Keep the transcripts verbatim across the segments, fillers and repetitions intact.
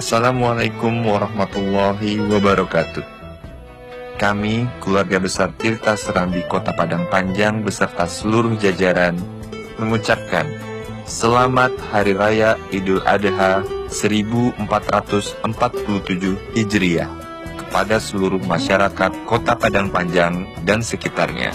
Assalamualaikum warahmatullahi wabarakatuh. Kami, keluarga besar Tirta Serambi Kota Padang Panjang beserta seluruh jajaran, mengucapkan Selamat Hari Raya Idul Adha seribu empat ratus empat puluh tujuh Hijriah kepada seluruh masyarakat Kota Padang Panjang dan sekitarnya.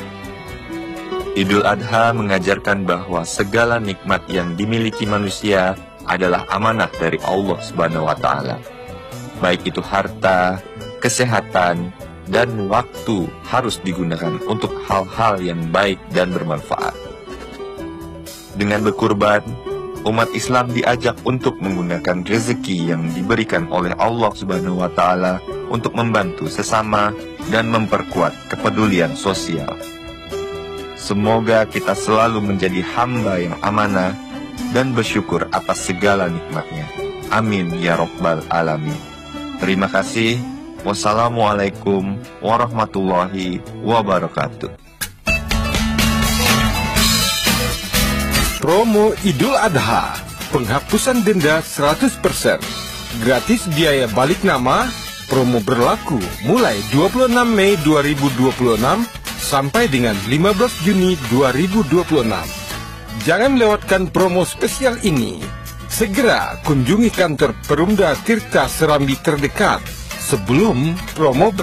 Idul Adha mengajarkan bahwa segala nikmat yang dimiliki manusia adalah amanat dari Allah Subhanahu wa Ta'ala. Baik itu harta, kesehatan, dan waktu harus digunakan untuk hal-hal yang baik dan bermanfaat. Dengan berkurban, umat Islam diajak untuk menggunakan rezeki yang diberikan oleh Allah Subhanahu wa Ta'ala untuk membantu sesama dan memperkuat kepedulian sosial. Semoga kita selalu menjadi hamba yang amanah dan bersyukur atas segala nikmatnya. Amin ya Rabbal Alamin. Terima kasih. Wassalamualaikum warahmatullahi wabarakatuh. Promo Idul Adha, penghapusan denda seratus persen, gratis biaya balik nama. Promo berlaku mulai dua puluh enam Mei dua ribu dua puluh enam sampai dengan lima belas Juni dua ribu dua puluh enam. Jangan lewatkan promo spesial ini. Segera kunjungi kantor Perumda Tirta Serambi terdekat sebelum promo berakhir.